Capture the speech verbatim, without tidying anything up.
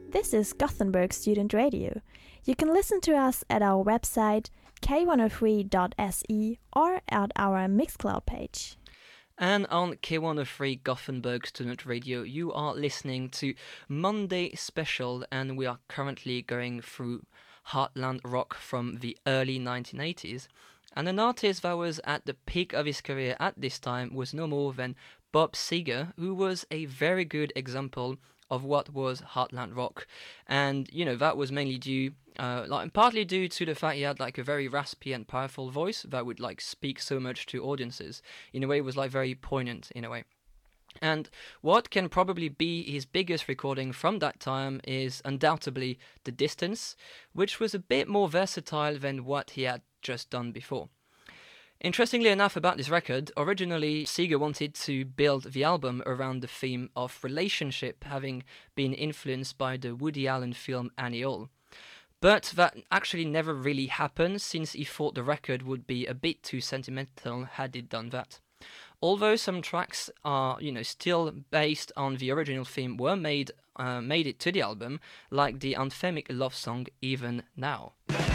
This is Gothenburg Student Radio. You can listen to us at our website k one oh three dot s e or at our Mixcloud page. And on K one oh three Gothenburg Student Radio, you are listening to Monday Special, and we are currently going through Heartland rock from the early nineteen eighties. And an artist that was at the peak of his career at this time was no more than Bob Seger, who was a very good example of what was Heartland rock. And, you know, that was mainly due, uh, like partly due to the fact he had like a very raspy and powerful voice that would like speak so much to audiences. In a way, it was like very poignant in a way. And what can probably be his biggest recording from that time is undoubtedly The Distance, which was a bit more versatile than what he had just done before. Interestingly enough about this record, originally Seger wanted to build the album around the theme of relationship, having been influenced by the Woody Allen film Annie Hall. But that actually never really happened, since he thought the record would be a bit too sentimental had it done that. Although some tracks are, you know, still based on the original theme, were made uh, made it to the album, like the anthemic love song Even Now.